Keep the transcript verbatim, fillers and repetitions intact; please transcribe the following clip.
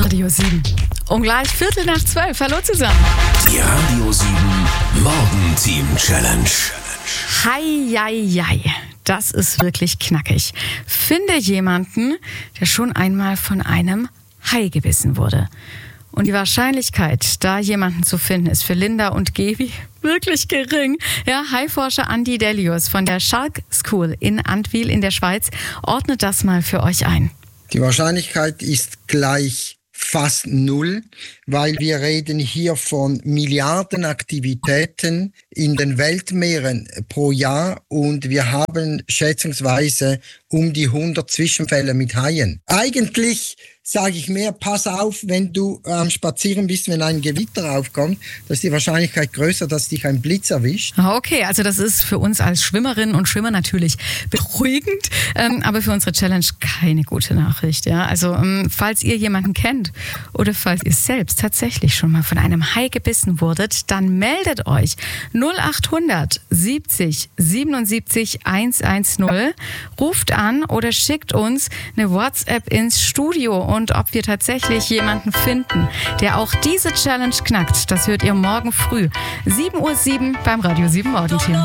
Radio sieben. Um gleich Viertel nach zwölf. Hallo zusammen. Die Radio sieben Morgenteam Challenge. Hei, hei, hei. Das ist wirklich knackig. Finde jemanden, der schon einmal von einem Hai gebissen wurde. Und die Wahrscheinlichkeit, da jemanden zu finden, ist für Linda und Gebi wirklich gering. Ja, Haiforscher Andi Delius von der Shark School in Antwil in der Schweiz ordnet das mal für euch ein. Die Wahrscheinlichkeit ist gleich fast null, weil wir reden hier von Milliarden Aktivitäten in den Weltmeeren pro Jahr und wir haben schätzungsweise um die hundert Zwischenfälle mit Haien. Eigentlich sage ich mehr, pass auf, wenn du am ähm, Spazieren bist, wenn ein Gewitter aufkommt, da ist die Wahrscheinlichkeit größer, dass dich ein Blitz erwischt. Okay, also das ist für uns als Schwimmerinnen und Schwimmer natürlich beruhigend, ähm, aber für unsere Challenge keine gute Nachricht. Ja? Also ähm, falls ihr jemanden kennt oder falls ihr selbst tatsächlich schon mal von einem Hai gebissen wurdet, dann meldet euch null acht hundert siebzig siebenundsiebzig hundertzehn, ruft an oder schickt uns eine WhatsApp ins Studio. Und ob wir tatsächlich jemanden finden, der auch diese Challenge knackt, das hört ihr morgen früh. sieben Uhr sieben beim Radio sieben Morgenteam.